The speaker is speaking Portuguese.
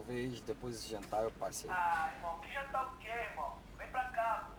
talvez depois de jantar eu passe aí. Ah, irmão, que jantar o quê, irmão? Vem pra cá.